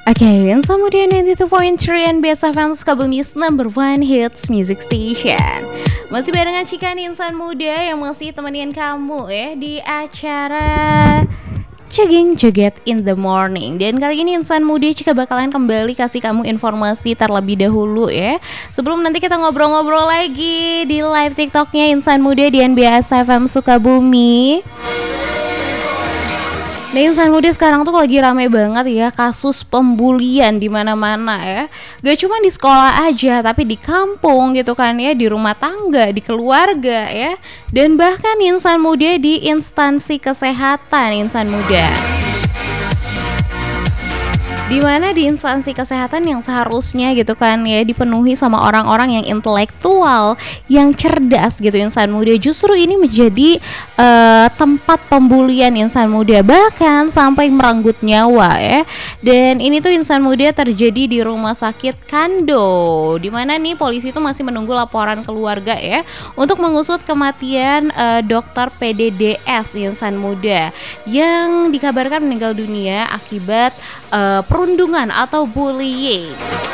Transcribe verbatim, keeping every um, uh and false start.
Oke, Insan Muda sembilan puluh dua point tiga N B S F M Sukabumi's number one hits music station. Masih barengan Cikan Insan Muda yang masih temenin kamu ya di acara Ceging Joget in the Morning. Dan kali ini Insan Muda Cika bakalan kembali kasih kamu informasi terlebih dahulu ya, sebelum nanti kita ngobrol-ngobrol lagi di live TikToknya Insan Muda di N B S F M Sukabumi. Nah, Insan Muda sekarang tuh lagi rame banget ya kasus pembulian di mana-mana ya. Gak cuma di sekolah aja, tapi di kampung gitu kan ya, di rumah tangga, di keluarga ya. Dan bahkan Insan Muda di instansi kesehatan Insan Muda. Di mana di instansi kesehatan yang seharusnya gitu kan ya dipenuhi sama orang-orang yang intelektual, yang cerdas gitu Insan Muda, justru ini menjadi uh, tempat pembulian Insan Muda, bahkan sampai merenggut nyawa ya. Dan ini tuh Insan Muda terjadi di Rumah Sakit Kando, di mana nih polisi tuh masih menunggu laporan keluarga ya untuk mengusut kematian uh, dokter P D D S Insan Muda yang dikabarkan meninggal dunia akibat uh, perundungan atau bullying.